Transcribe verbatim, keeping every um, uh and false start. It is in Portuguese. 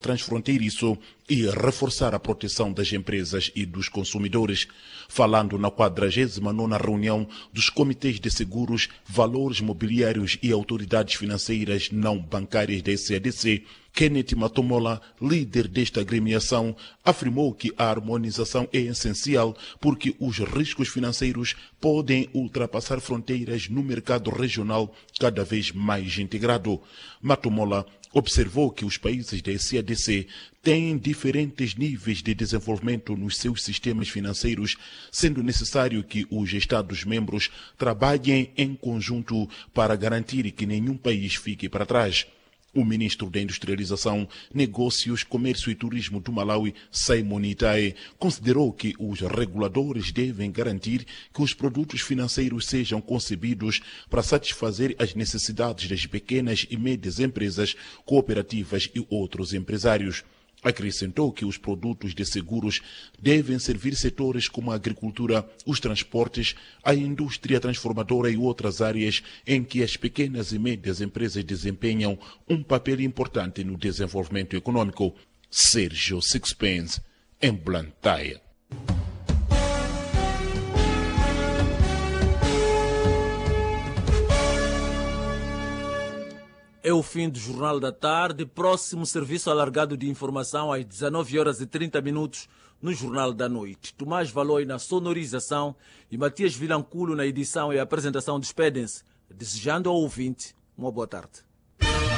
transfronteiriço e reforçar a proteção das empresas e dos consumidores. Falando na quadragésima nona reunião dos comitês de seguros, valores mobiliários e autoridades financeiras não bancárias da S A D C, Kenneth Matomola, líder desta agremiação, afirmou que a harmonização é essencial porque os riscos financeiros podem ultrapassar fronteiras no mercado regional cada vez mais integrado. Matomola observou que os países da S A D C têm diferentes níveis de desenvolvimento nos seus sistemas financeiros, sendo necessário que os Estados-membros trabalhem em conjunto para garantir que nenhum país fique para trás. O ministro da Industrialização, Negócios, Comércio e Turismo do Malawi, Simon Itae, considerou que os reguladores devem garantir que os produtos financeiros sejam concebidos para satisfazer as necessidades das pequenas e médias empresas, cooperativas e outros empresários. Acrescentou que os produtos de seguros devem servir setores como a agricultura, os transportes, a indústria transformadora e outras áreas em que as pequenas e médias empresas desempenham um papel importante no desenvolvimento econômico. Sérgio Sixpence, em Blantyre. É o fim do Jornal da Tarde. Próximo serviço alargado de informação às dezenove horas e trinta minutos no Jornal da Noite. Tomás Valoi na sonorização e Matias Vilanculo na edição e apresentação. Despedem-se, desejando ao ouvinte uma boa tarde.